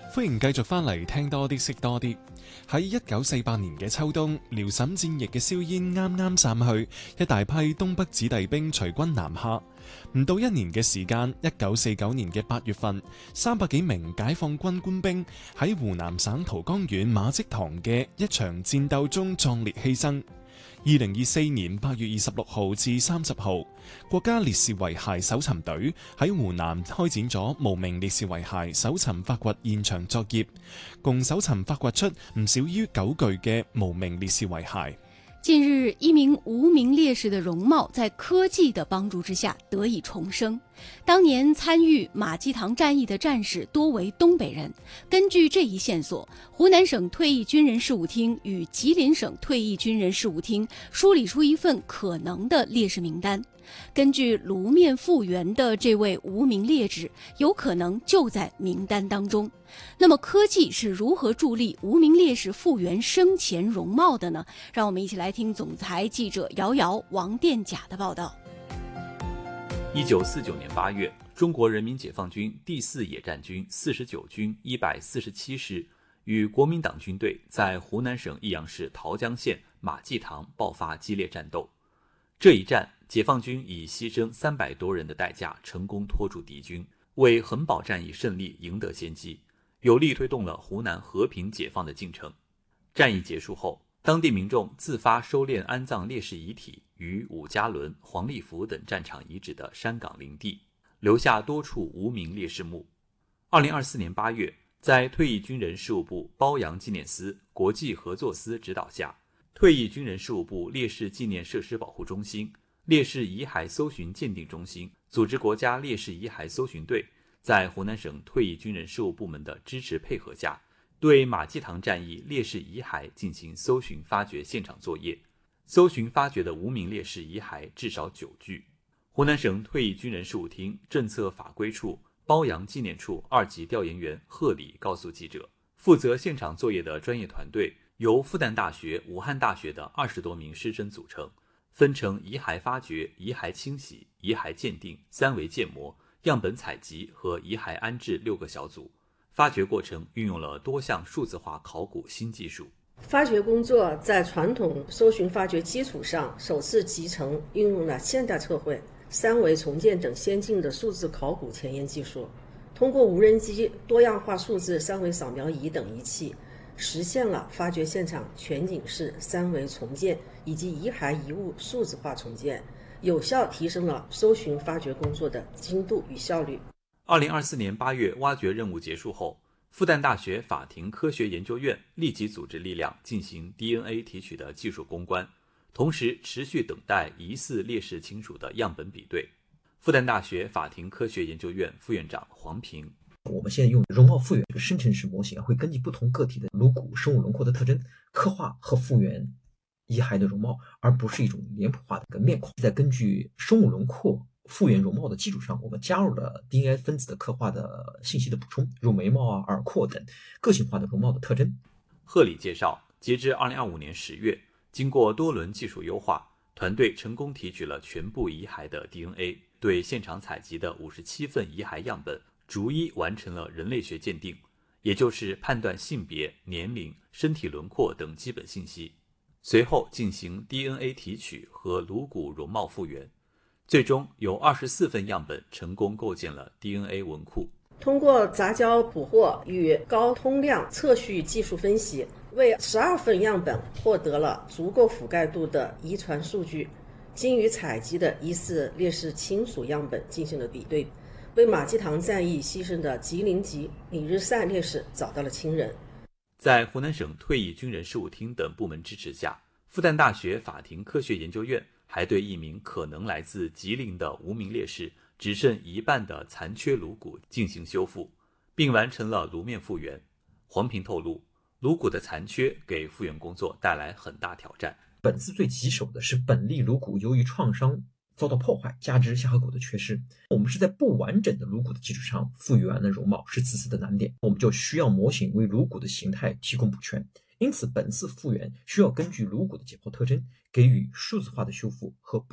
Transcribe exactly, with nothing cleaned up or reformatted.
歡迎繼續翻嚟聽多啲識多啲。喺一九四八年嘅秋冬，遼瀋戰役嘅硝煙啱啱散去，一大批東北子弟兵隨軍南下。唔到一年嘅時間，一九四九年嘅八月份，三百幾名解放軍官兵喺湖南省涿江縣馬績堂嘅一場戰鬥中壯烈犧牲。二零二四年八月二十六號至三十號，國家烈士遺骸搜尋隊喺湖南開展咗無名烈士遺骸搜尋發掘現場作業，共搜尋發掘出唔少於九具嘅無名烈士遺骸。 近日，一名無名烈士的容貌在科技的幫助之下得以重生。當年參與馬績堂戰役的戰士多為東北人。根據這一線索，湖南省退役軍人事務廳與吉林省退役軍人事務廳梳理出一份可能的烈士名單。根據顱面復原的這位無名烈士，有可能就在名單當中。那麼科技是如何助力無名烈士復原生前容貌的呢？讓我們一起來聽總裁記者姚瑤、王殿甲的報道。 一九四九年八月，中國人民解放軍第四野戰軍四十九軍一百四十七師與國民黨軍隊在湖南省益陽市桃江縣馬績堂爆發激烈戰鬥。這一戰，解放軍以犧牲三百多人的代價成功拖住敵軍，為恆寶戰役勝利贏得先機，有力推動了湖南和平解放的進程。戰役結束後，當地民眾自發收斂安葬烈士遺體於伍家崙、黃立福等戰場遺址的山崗林地，留下多處無名烈士墓。二零二四年八月，在退役軍人事務部褒揚紀念司國際合作司指導下，退役軍人事務部烈士紀念設施保護中心、烈士遺骸搜尋鑑定中心組織國家烈士遺骸搜尋隊，在湖南省退役軍人事務部門的支持配合下，對馬績堂戰役烈士遺骸進行搜尋發掘現場作業。搜尋發掘的無名烈士遺骸至少九具。湖南省退役軍人事務廳政策法規處褒揚紀念處二級調研員賀禮告訴記者，負責現場作業的專業團隊由復旦大學、武漢大學的二十多名師生組成，分成遺骸發掘、遺骸清洗、遺骸鑑定、三維建模、樣本採集和遺骸安置六個小組。發掘過程運用了多項數字化考古新技術。 發掘工作在傳統搜尋發掘基礎上，首次集成運用了現代測繪、三維重建等先進的數字考古前沿技術，通過無人機、多樣化數字三維掃描儀等儀器，實現了發掘現場全景式三維重建以及遺骸遺物數字化重建，有效提升了搜尋發掘工作的精度與效率。 二零二四年八月，挖掘任務結束後，復旦大學法庭科學研究院立即組織力量進行 D N A 提取的技術攻關，同時持續等待疑似烈士親屬的樣本比對。復旦大學法庭科學研究院副院長黃平， 我們現在用容貌復原這個生成式模型，會根據不同個體的顱骨生物輪廓的特徵，刻畫和復原遺骸的容貌，而不是一種臉譜化的面孔。在根據生物輪廓復原容貌的基礎上，我們加入了 D N A 分子的刻畫的信息的補充，如眉毛啊、耳廓等個性化的容貌的特徵。 賀禮介紹，截至二零二五年十月，經過多輪技術優化，團隊成功提取了全部遺骸的 D N A， 對現場採集的五十七份遺骸樣本逐一完成了人類學鑑定，也就是判斷性別、年齡、身體輪廓等基本信息，隨後進行 D N A 提取和顱骨容貌復原，最終有二十四份樣本成功構建了 D N A 文庫。 通過雜交捕獲與高通量測序技術分析，為十二份樣本獲得了足夠覆蓋度的遺傳數據，經與採集的疑似烈士親屬樣本進行了比對，為馬績堂戰役犧牲的吉林籍李日善烈士找到了親人。 在湖南省退役軍人事務廳等部門支持下，復旦大學法庭科學研究院還對一名可能來自吉林的無名烈士只剩一半的殘缺顱骨進行修復，並完成了顱面復原。黃平透露，顱骨的殘缺給復原工作帶來很大挑戰。 本次最棘手的是本例顱骨由於創傷遭到破壞，加之下頜骨的缺失，我們是在不完整的顱骨的基礎上復原了容貌，是此次的難點。我們就需要模型為顱骨的形態提供補全，因此本次復原需要根據顱骨的解剖特徵給予數字化的修復和補